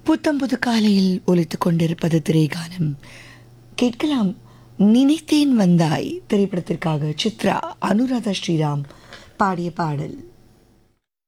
புத்தம் புது காலையில் ஒலித்துக் கொண்டிருப்பது திரைகானம். கேட்கலாம். நினைத்தேன் வந்தாய் திரைப்படத்திற்காக சித்ரா, அனுராதா ஸ்ரீராம் பாடிய பாடல்.